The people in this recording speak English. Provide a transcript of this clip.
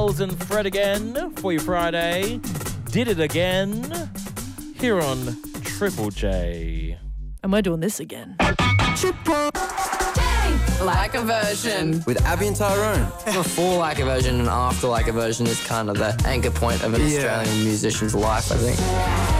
Wells and Fred again for your Friday. Did it again here on Triple J. Am I doing this again? Triple J. Like a Version. With Abby and Tyrone. Before Like a Version and after Like a Version is kind of the anchor point of an Australian musician's life, I think.